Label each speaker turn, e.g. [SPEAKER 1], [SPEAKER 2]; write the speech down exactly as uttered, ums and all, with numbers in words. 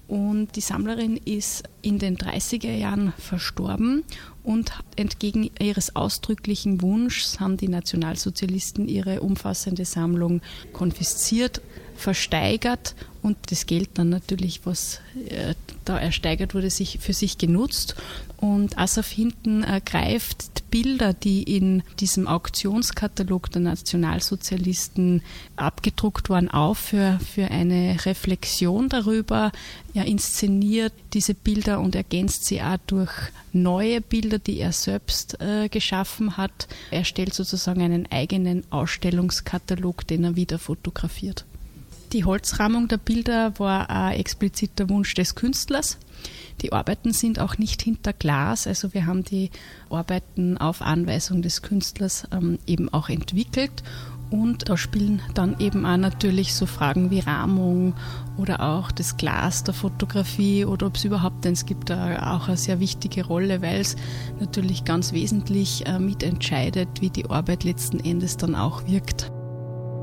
[SPEAKER 1] Und die Sammlerin ist in den dreißiger Jahren verstorben und entgegen ihres ausdrücklichen Wunsches haben die Nationalsozialisten ihre umfassende Sammlung konfisziert, versteigert und das Geld dann natürlich, was äh, da ersteigert wurde, sich für sich genutzt. Und Assaf Hinton äh, greift Bilder, die in diesem Auktionskatalog der Nationalsozialisten abgedruckt waren, auf für, für eine Reflexion darüber. Er inszeniert diese Bilder und ergänzt sie auch durch neue Bilder, die er selbst äh, geschaffen hat. Er stellt sozusagen einen eigenen Ausstellungskatalog, den er wieder fotografiert. Die Holzrahmung der Bilder war ein expliziter Wunsch des Künstlers. Die Arbeiten sind auch nicht hinter Glas, also wir haben die Arbeiten auf Anweisung des Künstlers ähm, eben auch entwickelt und da spielen dann eben auch natürlich so Fragen wie Rahmung oder auch das Glas der Fotografie oder ob es überhaupt, denn es gibt da auch eine sehr wichtige Rolle, weil es natürlich ganz wesentlich äh, mitentscheidet, wie die Arbeit letzten Endes dann auch wirkt.